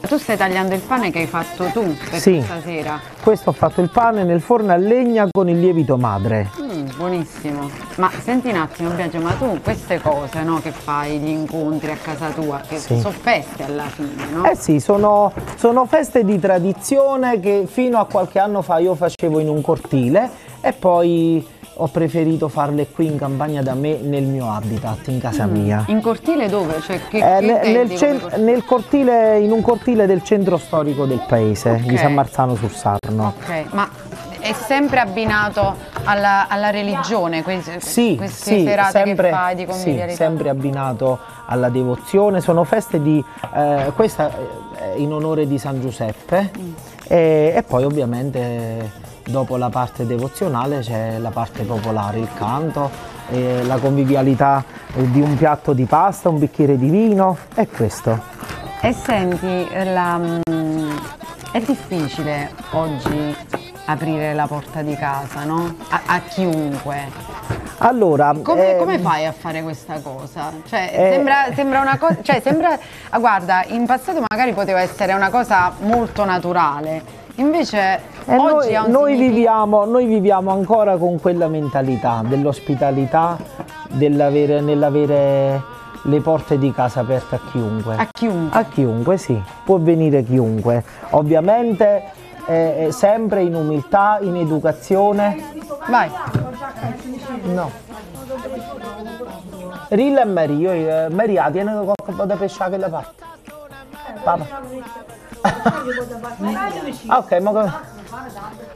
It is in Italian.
Tu stai tagliando il pane che hai fatto tu per Sì. questa sera. Questo ho fatto il pane nel forno a legna con il lievito madre. Buonissimo. Ma senti un attimo, Biagio, ma tu queste cose, no, che fai, gli incontri a casa tua, che Sì. sono feste alla fine, no? Eh sì, sono feste di tradizione che fino a qualche anno fa io facevo in un cortile e poi ho preferito farle qui in campagna da me nel mio habitat, in casa mia. In cortile dove? Cioè, che Nel, intendi come cortile? nel cortile, in un cortile del centro storico del paese, di Ok. San Marzano sul Sarno. Ok, ma è sempre abbinato alla religione, queste Sì, serate sempre, che fai di sì, convivialità? sempre abbinato alla devozione. Sono feste di, questa è in onore di San Giuseppe e poi ovviamente dopo la parte devozionale c'è la parte popolare, il canto, la convivialità di un piatto di pasta, un bicchiere di vino e questo. E senti, è difficile oggi aprire la porta di casa, no? A chiunque. Allora, Come fai a fare questa cosa? Cioè, sembra una cosa, cioè, guarda, in passato magari poteva essere una cosa molto naturale, invece oggi ha un noi viviamo ancora con quella mentalità dell'ospitalità, nell'avere le porte di casa aperte a chiunque. A chiunque. A chiunque, sì, può venire chiunque. Ovviamente sempre in umiltà, in educazione. Vai. No. Rilla e Mary, Mary tiene qualcosa da pesciare quella parte. Papà. Ok, ma